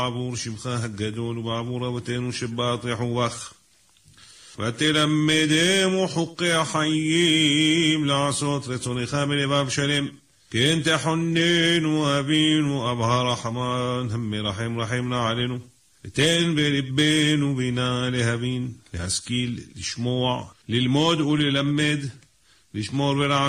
בעבור שמך הגדול ובעבור אבותינו שבטחו בך. ותלמדם וחוקי החיים לעשות רצונך בלבב שלם. כן תחוננו אבינו אבא רחמן המרחם רחמנה עלינו. ותן בלבנו בינה להבין, להשכיל, לשמוע, ללמוד וללמד, לשמור ולעשות